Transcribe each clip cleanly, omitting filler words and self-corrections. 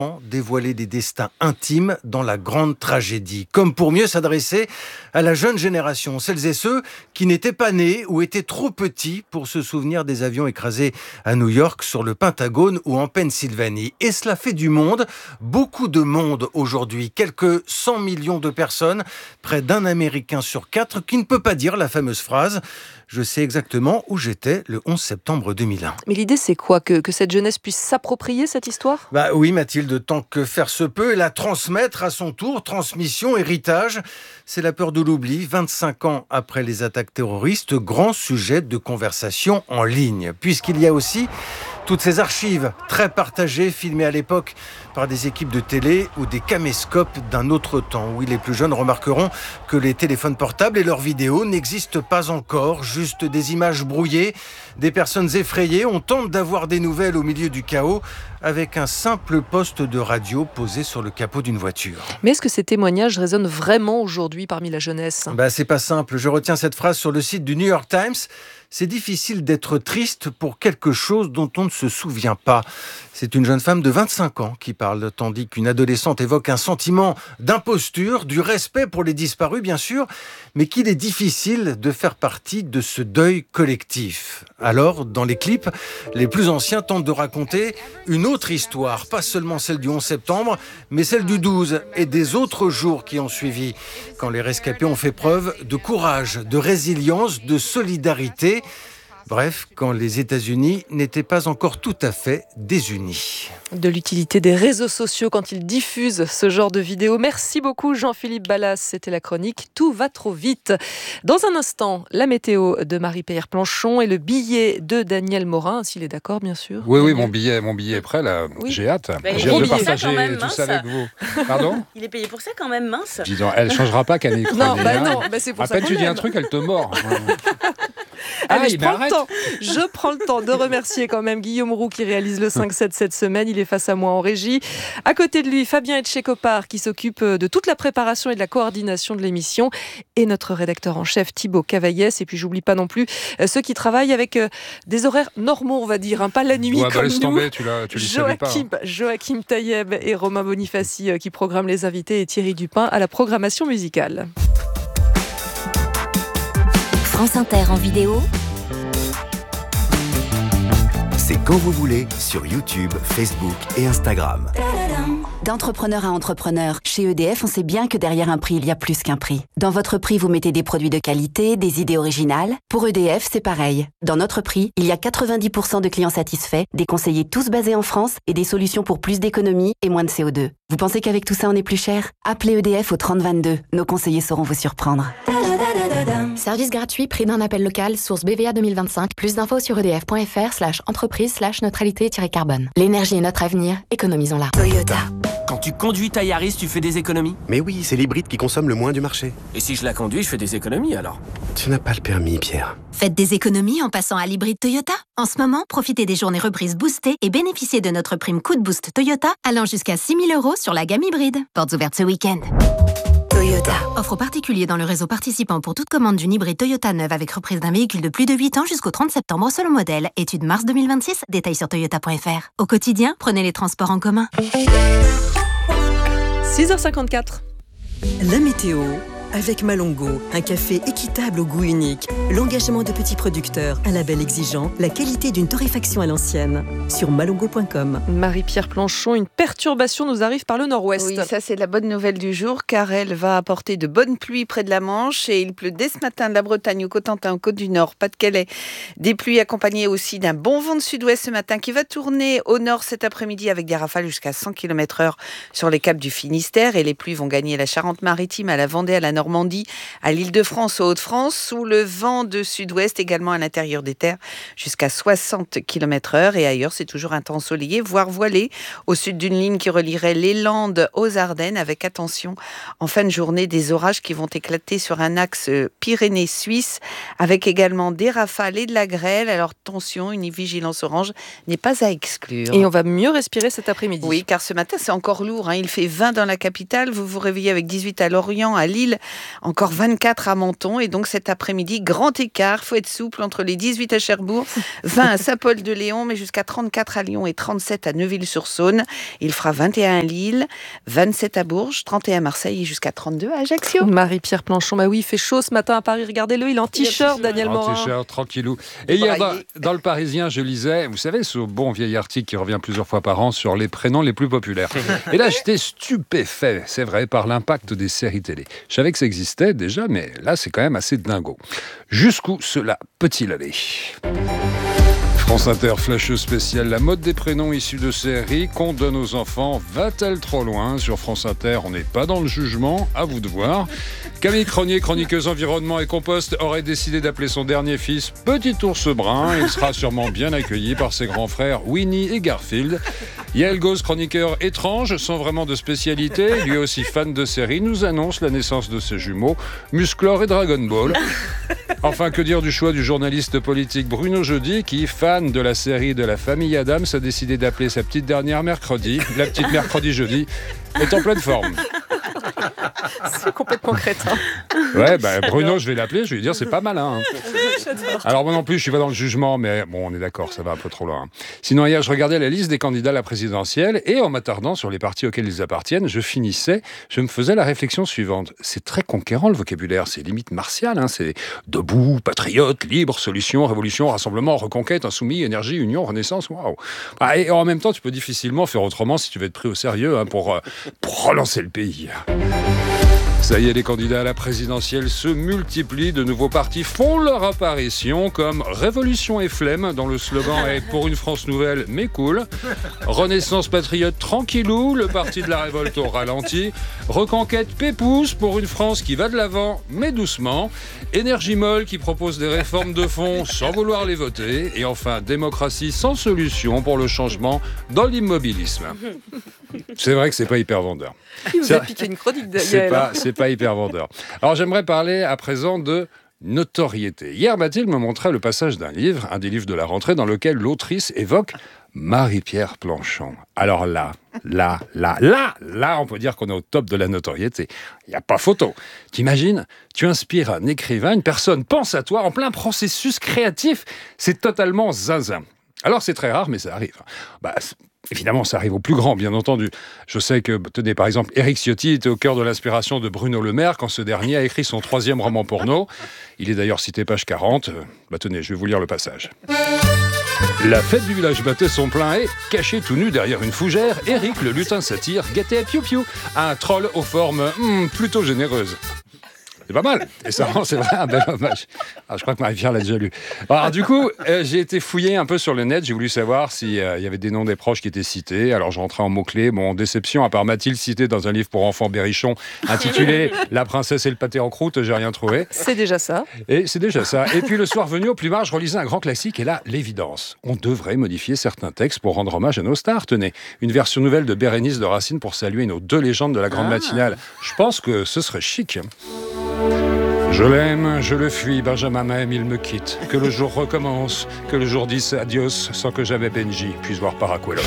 dévoiler des destins intimes dans la grande tragédie, comme pour mieux s'adresser à la jeune génération, celles et ceux qui n'étaient pas nés ou étaient trop petits pour se souvenir des avions écrasés à New York, sur le Pentagone ou en Pennsylvanie. Et cela fait du monde, beaucoup de monde aujourd'hui, quelques 100 millions de personnes, près d'un Américain sur 4 qui ne peut pas dire la fameuse phrase « Je sais exactement où j'étais le 11 septembre 2001 ». Mais l'idée, c'est quoi ? Que cette jeunesse puisse s'approprier cette histoire ? Oui, Mathilde, tant que faire se peut, et la transmettre à son tour, transmission, héritage. C'est la peur de l'oubli, 25 ans après les attaques terroristes, grand sujet de conversation en ligne. Puisqu'il y a aussi toutes ces archives très partagées, filmées à l'époque par des équipes de télé ou des caméscopes d'un autre temps. Oui, les plus jeunes remarqueront que les téléphones portables et leurs vidéos n'existent pas encore, juste des images brouillées, des personnes effrayées. On tente d'avoir des nouvelles au milieu du chaos avec un simple poste de radio posé sur le capot d'une voiture. Mais est-ce que ces témoignages résonnent vraiment aujourd'hui parmi la jeunesse ? C'est pas simple. Je retiens cette phrase sur le site du New York Times. C'est difficile d'être triste pour quelque chose dont on ne se souvient pas. C'est une jeune femme de 25 ans qui parle, tandis qu'une adolescente évoque un sentiment d'imposture, du respect pour les disparus bien sûr, mais qu'il est difficile de faire partie de ce deuil collectif. Alors, dans les clips, les plus anciens tentent de raconter une autre histoire, pas seulement celle du 11 septembre, mais celle du 12 et des autres jours qui ont suivi, quand les rescapés ont fait preuve de courage, de résilience, de solidarité. Bref, quand les États-Unis n'étaient pas encore tout à fait désunis. De l'utilité des réseaux sociaux quand ils diffusent ce genre de vidéos. Merci beaucoup Jean-Philippe Ballas, c'était la chronique Tout va trop vite. Dans un instant, la météo de Marie-Pierre Planchon et le billet de Daniel Morin, s'il est d'accord bien sûr. Oui, mon billet est prêt là, oui. J'ai hâte. J'ai hâte de partager tout ça avec vous. Pardon ? Il est payé pour ça quand même, mince. Dis donc, elle ne changera pas qu'elle est Non, c'est pour à ça peine tu dis un truc, elle te mord. Allez, je prends le temps de remercier quand même Guillaume Roux qui réalise le 5-7 cette semaine. Il est face à moi en régie. À côté de lui, Fabien Etchekopar qui s'occupe de toute la préparation et de la coordination de l'émission. Et notre rédacteur en chef Thibaut Cavaillès. Et puis j'oublie pas non plus ceux qui travaillent avec des horaires normaux, on va dire, pas la nuit comme laisse nous. Tomber, tu les savais pas. Joachim Taïeb et Romain Bonifaci qui programment les invités et Thierry Dupin à la programmation musicale. France Inter en vidéo. C'est quand vous voulez sur YouTube, Facebook et Instagram. D'entrepreneur à entrepreneur, chez EDF, on sait bien que derrière un prix, il y a plus qu'un prix. Dans votre prix, vous mettez des produits de qualité, des idées originales. Pour EDF, c'est pareil. Dans notre prix, il y a 90% de clients satisfaits, des conseillers tous basés en France et des solutions pour plus d'économies et moins de CO2. Vous pensez qu'avec tout ça, on est plus cher ? Appelez EDF au 3022. Nos conseillers sauront vous surprendre. Service gratuit, prix d'un appel local, source BVA 2025. Plus d'infos sur edf.fr/entreprise/neutralité-carbone. L'énergie est notre avenir, économisons-la. Toyota. Quand tu conduis ta Yaris, tu fais des économies ? Mais oui, c'est l'hybride qui consomme le moins du marché. Et si je la conduis, je fais des économies alors ? Tu n'as pas le permis, Pierre. Faites des économies en passant à l'hybride Toyota. En ce moment, profitez des journées reprises boostées et bénéficiez de notre prime coup de boost Toyota allant jusqu'à 6 000 € sur la gamme hybride. Portes ouvertes ce week-end. Toyota. Offre aux particuliers dans le réseau participant pour toute commande d'une hybride Toyota neuve avec reprise d'un véhicule de plus de 8 ans jusqu'au 30 septembre selon modèle. Étude mars 2026. Détails sur toyota.fr. Au quotidien, prenez les transports en commun. 6h54. La météo avec Malongo, un café équitable au goût unique, l'engagement de petits producteurs, un label exigeant, la qualité d'une torréfaction à l'ancienne. Sur malongo.com. Marie-Pierre Planchon, une perturbation nous arrive par le nord-ouest. Oui, ça c'est la bonne nouvelle du jour car elle va apporter de bonnes pluies près de la Manche et il pleut dès ce matin de la Bretagne au Cotentin, aux Côtes du Nord, Pas-de-Calais. Des pluies accompagnées aussi d'un bon vent de sud-ouest ce matin qui va tourner au nord cet après-midi avec des rafales jusqu'à 100 km/h sur les caps du Finistère et les pluies vont gagner la Charente-Maritime, à la Vendée, à la Normandie, à l'Île-de-France, aux Hauts-de-France, sous le vent de sud-ouest également à l'intérieur des terres jusqu'à 60 km/h et ailleurs c'est toujours un temps ensoleillé, voire voilé au sud d'une ligne qui relierait les Landes aux Ardennes avec attention en fin de journée des orages qui vont éclater sur un axe Pyrénées-Suisse avec également des rafales et de la grêle. Alors attention, une vigilance orange n'est pas à exclure. Et on va mieux respirer cet après-midi. Oui, car ce matin c'est encore lourd. Il fait 20 dans la capitale, vous vous réveillez avec 18 à Lorient, à Lille, encore 24 à Menton et donc cet après-midi, grand grand écart. Faut être souple entre les 18 à Cherbourg, 20 à Saint-Paul-de-Léon, mais jusqu'à 34 à Lyon et 37 à Neuville-sur-Saône. Il fera 21 à Lille, 27 à Bourges, 31 à Marseille et jusqu'à 32 à Ajaccio. Marie-Pierre Planchon, bah oui, il fait chaud ce matin à Paris. Regardez-le, il est en t-shirt, Daniel Morin. En t-shirt, tranquillou. Et hier, dans le Parisien, je lisais, vous savez, ce bon vieil article qui revient plusieurs fois par an sur les prénoms les plus populaires. Et là, j'étais stupéfait, c'est vrai, par l'impact des séries télé. Je savais que ça existait déjà, mais là, c'est quand même assez dingo. Jusqu'où cela peut-il aller ? France Inter, flash spécial, la mode des prénoms issus de séries qu'on donne aux enfants va-t-elle trop loin ? Sur France Inter, on n'est pas dans le jugement, à vous de voir. Camille Cronier, chroniqueuse environnement et compost, aurait décidé d'appeler son dernier fils Petit Ours Brun. Il sera sûrement bien accueilli par ses grands frères Winnie et Garfield. Yael Gauze, chroniqueur étrange, sans vraiment de spécialité, lui aussi fan de séries, nous annonce la naissance de ses jumeaux, Musclor et Dragon Ball. Enfin, que dire du choix du journaliste politique Bruno Jeudi, qui, fan de la série de la famille Adams, a décidé d'appeler sa petite dernière mercredi, la petite mercredi jeudi, est en pleine forme. C'est complètement crétin. Ouais, Bruno, je vais l'appeler, je vais lui dire c'est pas malin. Alors moi non plus, je suis pas dans le jugement, mais bon, on est d'accord, ça va un peu trop loin. Sinon, hier, je regardais la liste des candidats à la présidentielle et en m'attardant sur les partis auxquels ils appartiennent, je me faisais la réflexion suivante. C'est très conquérant le vocabulaire, c'est limite martial, hein, c'est debout, patriote, libre, solution, révolution, rassemblement, reconquête, insoumis, énergie, union, renaissance, waouh. Et en même temps, tu peux difficilement faire autrement si tu veux être pris au sérieux pour relancer le pays. Ça y est, les candidats à la présidentielle se multiplient. De nouveaux partis font leur apparition, comme Révolution et Flemme, dont le slogan est « Pour une France nouvelle, mais cool ». Renaissance patriote tranquillou, le parti de la révolte au ralenti. Reconquête Pépouze, pour une France qui va de l'avant, mais doucement. Énergie molle, qui propose des réformes de fond sans vouloir les voter. Et enfin, démocratie sans solution pour le changement dans l'immobilisme. C'est vrai que c'est pas hyper vendeur. Il vous a piqué une chronique d'ailleurs. C'est pas hyper vendeur. Alors j'aimerais parler à présent de notoriété. Hier, Mathilde me montrait le passage d'un livre, un des livres de la rentrée, dans lequel l'autrice évoque Marie-Pierre Planchon. Alors là, on peut dire qu'on est au top de la notoriété. Il n'y a pas photo. T'imagines, tu inspires un écrivain, une personne pense à toi en plein processus créatif. C'est totalement zinzin. Alors c'est très rare, mais ça arrive. Évidemment, ça arrive aux plus grands, bien entendu. Je sais que, tenez, par exemple, Éric Ciotti était au cœur de l'inspiration de Bruno Le Maire quand ce dernier a écrit son 3e roman porno. Il est d'ailleurs cité page 40. Tenez, je vais vous lire le passage. La fête du village battait son plein et, caché tout nu derrière une fougère, Éric, le lutin satire, guettait piou-piou, un troll aux formes plutôt généreuses. C'est pas mal. Et ça rend, c'est vrai, un bel hommage. Alors, je crois que Marie-Pierre l'a déjà lu. Alors, du coup, j'ai été fouiller un peu sur le net. J'ai voulu savoir s'il y avait des noms des proches qui étaient cités. Alors, je rentrais en mots-clés. Bon, déception, à part Mathilde citée dans un livre pour enfants berrichon intitulé « La princesse et le pâté en croûte », j'ai rien trouvé. C'est déjà ça. Et c'est déjà ça. Et puis, le soir venu, au plumard, je relisais un grand classique. Et là, l'évidence. On devrait modifier certains textes pour rendre hommage à nos stars. Tenez, une version nouvelle de Bérénice de Racine pour saluer nos 2 légendes de la grande matinale. Je pense que ce serait chic. Je l'aime, je le fuis, Benjamin m'aime, il me quitte. Que le jour recommence, que le jour dise adios, sans que jamais Benji puisse voir Paracuelos.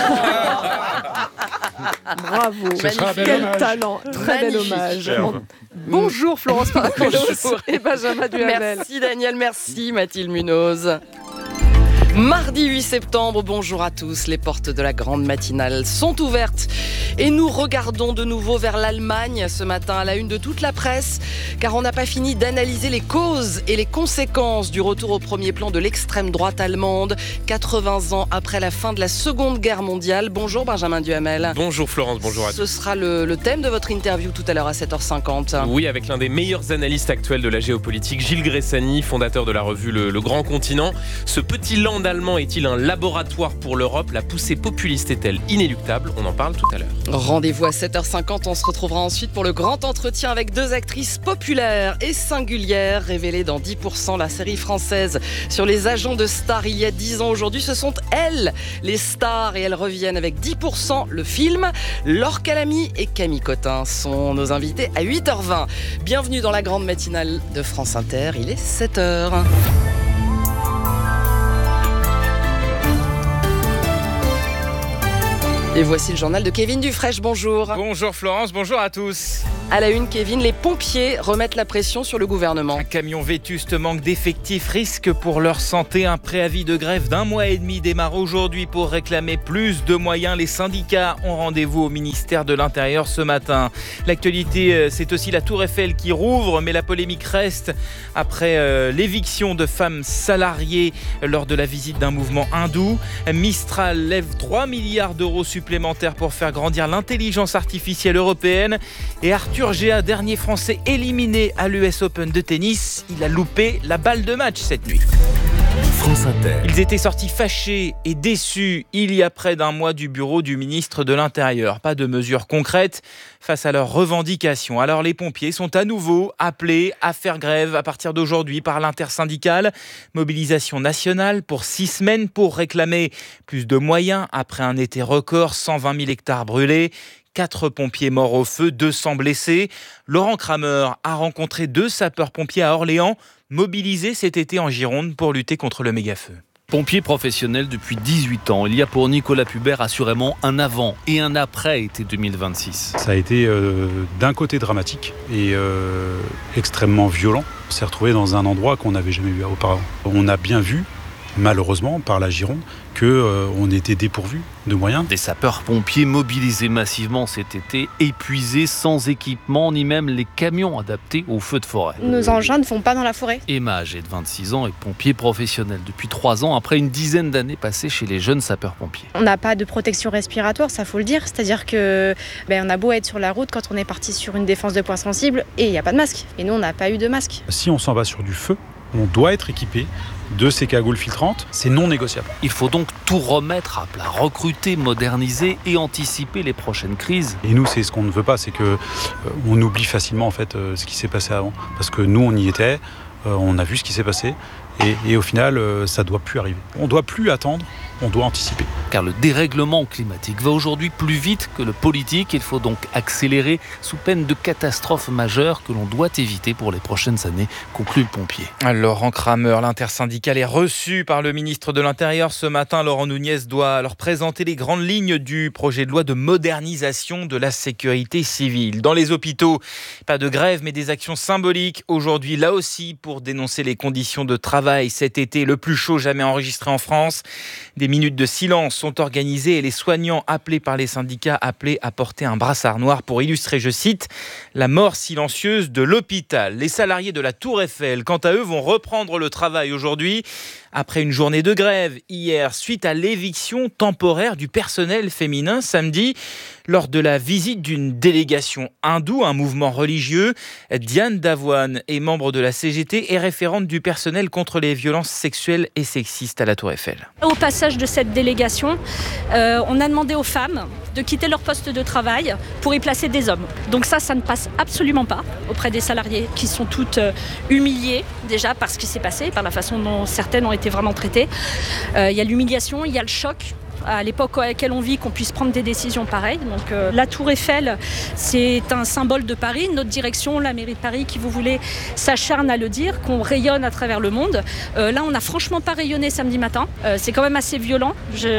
Bravo, quel talent, très bel hommage. Bonjour Florence Paracuelos et Benjamin Duhamel. Merci Daniel, merci Mathilde Munoz. Mardi 8 septembre, bonjour à tous. Les portes de la grande matinale sont ouvertes et nous regardons de nouveau vers l'Allemagne ce matin à la une de toute la presse, car on n'a pas fini d'analyser les causes et les conséquences du retour au premier plan de l'extrême droite allemande, 80 ans après la fin de la Seconde Guerre mondiale. Bonjour Benjamin Duhamel. Bonjour Florence, bonjour à tous. Ce sera le thème de votre interview tout à l'heure à 7h50. Oui, avec l'un des meilleurs analystes actuels de la géopolitique, Gilles Gressani, fondateur de la revue Le Grand Continent. Ce petit land allemand est-il un laboratoire pour l'Europe? La poussée populiste est-elle inéluctable? On en parle tout à l'heure. Rendez-vous à 7h50. On se retrouvera ensuite pour le grand entretien avec 2 actrices populaires et singulières révélées dans 10%, la série française sur les agents de stars il y a 10 ans. Aujourd'hui, ce sont elles, les stars, et elles reviennent avec 10%, le film. Laure Calamy et Camille Cotin sont nos invités à 8h20. Bienvenue dans la grande matinale de France Inter. Il est 7h. Et voici le journal de Kevin Dufresne, bonjour. Bonjour Florence, bonjour à tous. À la une, Kevin, les pompiers remettent la pression sur le gouvernement. Un camion vétuste, manque d'effectifs, risque pour leur santé. Un préavis de grève d'1 mois et demi démarre aujourd'hui pour réclamer plus de moyens. Les syndicats ont rendez-vous au ministère de l'Intérieur ce matin. L'actualité, c'est aussi la Tour Eiffel qui rouvre, mais la polémique reste après l'éviction de femmes salariées lors de la visite d'un mouvement hindou. Mistral lève 3 milliards d'euros supplémentaires pour faire grandir l'intelligence artificielle européenne. Et Arthur Géa, dernier Français éliminé à l'US Open de tennis, il a loupé la balle de match cette nuit. France Inter. Ils étaient sortis fâchés et déçus il y a près d'un mois du bureau du ministre de l'Intérieur. Pas de mesures concrètes face à leurs revendications. Alors les pompiers sont à nouveau appelés à faire grève à partir d'aujourd'hui par l'intersyndicale. Mobilisation nationale pour 6 semaines pour réclamer plus de moyens après un été record, 120 000 hectares brûlés. 4 pompiers morts au feu, 200 blessés. Laurent Kramer a rencontré 2 sapeurs-pompiers à Orléans, mobilisés cet été en Gironde pour lutter contre le méga-feu. Pompier professionnel depuis 18 ans, il y a pour Nicolas Pubert assurément un avant et un après été 2026. Ça a été d'un côté dramatique et extrêmement violent. On s'est retrouvé dans un endroit qu'on n'avait jamais vu auparavant. On a bien vu, malheureusement, par la Gironde, qu'on était dépourvu de moyens. Des sapeurs-pompiers mobilisés massivement cet été, épuisés, sans équipement, ni même les camions adaptés aux feux de forêt. Nos engins ne vont pas dans la forêt. Emma, âgée de 26 ans, est pompier professionnel depuis 3 ans, après une dizaine d'années passées chez les jeunes sapeurs-pompiers. On n'a pas de protection respiratoire, ça faut le dire. C'est-à-dire que on a beau être sur la route, quand on est parti sur une défense de points sensibles, et il n'y a pas de masque. Et nous, on n'a pas eu de masque. Si on s'en va sur du feu, on doit être équipé de ces cagoules filtrantes, c'est non négociable. Il faut donc tout remettre à plat, recruter, moderniser et anticiper les prochaines crises. Et nous, c'est ce qu'on ne veut pas, c'est que on oublie facilement en fait ce qui s'est passé avant, parce que nous, on y était, on a vu ce qui s'est passé, et au final, ça doit plus arriver. On doit plus attendre, on doit anticiper. Car le dérèglement climatique va aujourd'hui plus vite que le politique. Il faut donc accélérer sous peine de catastrophes majeures que l'on doit éviter pour les prochaines années, conclut le pompier. Laurent Kramer, l'intersyndicale est reçu par le ministre de l'Intérieur ce matin. Laurent Nunez doit leur présenter les grandes lignes du projet de loi de modernisation de la sécurité civile. Dans les hôpitaux, pas de grève mais des actions symboliques. Aujourd'hui, là aussi, pour dénoncer les conditions de travail cet été, le plus chaud jamais enregistré en France. Des minutes de silence sont organisées et les soignants appelés par les syndicats appelés à porter un brassard noir pour illustrer, je cite, la mort silencieuse de l'hôpital. Les salariés de la Tour Eiffel, quant à eux, vont reprendre le travail aujourd'hui après une journée de grève hier suite à l'éviction temporaire du personnel féminin samedi lors de la visite d'une délégation hindoue, un mouvement religieux. Diane Davoine est membre de la CGT et référente du personnel contre les violences sexuelles et sexistes à la Tour Eiffel. Au passage de cette délégation, on a demandé aux femmes de quitter leur poste de travail pour y placer des hommes. Donc ça ne passe absolument pas auprès des salariés qui sont toutes humiliées déjà par ce qui s'est passé, par la façon dont certaines ont été vraiment traitées. Il y a l'humiliation, il y a le choc. À l'époque à laquelle on vit, qu'on puisse prendre des décisions pareilles. Donc la Tour Eiffel, c'est un symbole de Paris. Notre direction, la mairie de Paris, qui vous voulez, s'acharne à le dire, qu'on rayonne à travers le monde. Là, on n'a franchement pas rayonné samedi matin. C'est quand même assez violent.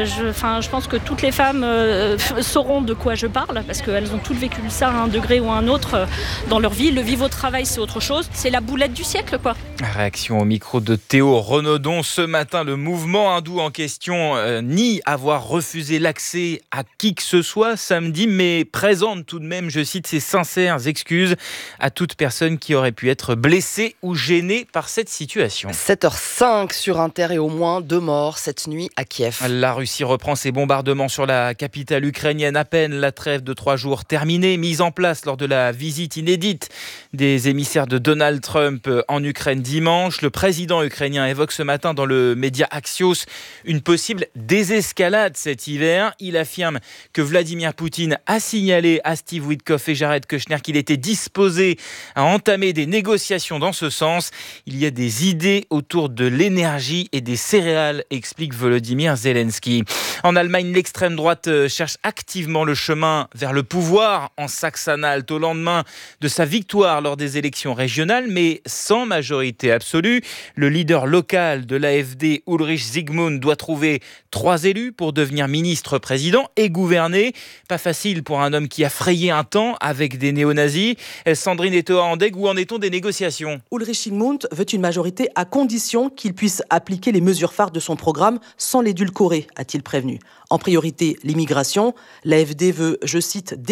Je pense que toutes les femmes sauront de quoi je parle, parce qu'elles ont toutes vécu ça à un degré ou à un autre dans leur vie. Le vivre au travail, c'est autre chose. C'est la boulette du siècle, quoi. Réaction au micro de Théo Renaudon. Ce matin, le mouvement hindou en question nie avoir refusé l'accès à qui que ce soit samedi, mais présente tout de même, je cite, ses sincères excuses à toute personne qui aurait pu être blessée ou gênée par cette situation. 7h05 sur Inter et au moins 2 morts cette nuit à Kiev. La Russie reprend ses bombardements sur la capitale ukrainienne. À peine la trêve de 3 jours terminée, mise en place lors de la visite inédite des émissaires de Donald Trump en Ukraine dimanche. Le président ukrainien évoque ce matin dans le média Axios une possible désescalade cet hiver. Il affirme que Vladimir Poutine a signalé à Steve Witkoff et Jared Kushner qu'il était disposé à entamer des négociations dans ce sens. Il y a des idées autour de l'énergie et des céréales, explique Volodymyr Zelensky. En Allemagne, l'extrême droite cherche activement le chemin vers le pouvoir en Saxe-Anhalt au lendemain de sa victoire lors des élections régionales, mais sans majorité absolue. Le leader local de l'AfD, Ulrich Zygmunt, doit trouver 3 élus pour pour devenir ministre-président et gouverner. Pas facile pour un homme qui a frayé un temps avec des néo-nazis. Sandrine Etoa-Andeg, où en est-on des négociations ? Ulrich Zygmunt veut une majorité à condition qu'il puisse appliquer les mesures phares de son programme sans l'édulcorer, a-t-il prévenu. En priorité, l'immigration. L'AfD veut, je cite,